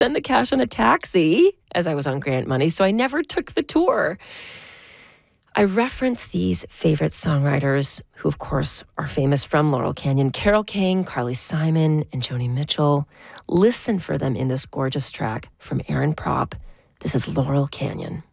spend the cash on a taxi as I was on grant money, so I never took the tour. I reference these favorite songwriters, who of course are famous from Laurel Canyon: Carole King, Carly Simon, and Joni Mitchell. Listen for them in this gorgeous track from Aaron Propp. This is Laurel Canyon.